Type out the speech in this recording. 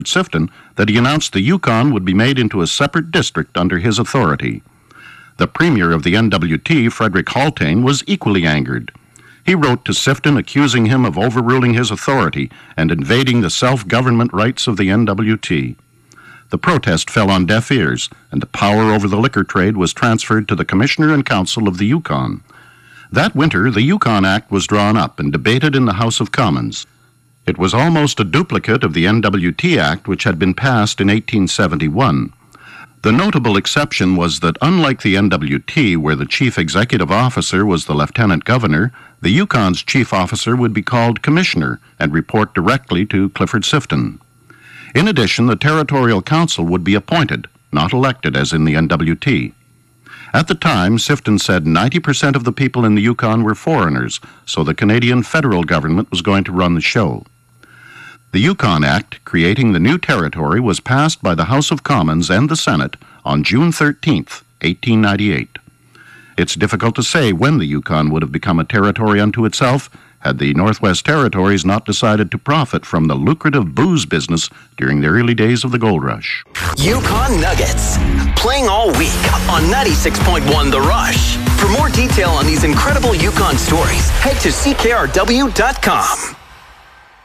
Sifton that he announced the Yukon would be made into a separate district under his authority. The premier of the NWT, Frederick Haltain, was equally angered. He wrote to Sifton accusing him of overruling his authority and invading the self-government rights of the NWT. The protest fell on deaf ears, and the power over the liquor trade was transferred to the Commissioner and Council of the Yukon. That winter, the Yukon Act was drawn up and debated in the House of Commons. It was almost a duplicate of the NWT Act, which had been passed in 1871. The notable exception was that unlike the NWT, where the chief executive officer was the lieutenant governor, the Yukon's chief officer would be called commissioner and report directly to Clifford Sifton. In addition, the territorial council would be appointed, not elected as in the NWT. At the time, Sifton said 90% of the people in the Yukon were foreigners, so the Canadian federal government was going to run the show. The Yukon Act, creating the new territory, was passed by the House of Commons and the Senate on June 13, 1898. It's difficult to say when the Yukon would have become a territory unto itself had the Northwest Territories not decided to profit from the lucrative booze business during the early days of the gold rush. Yukon Nuggets, playing all week on 96.1 The Rush. For more detail on these incredible Yukon stories, head to ckrw.com.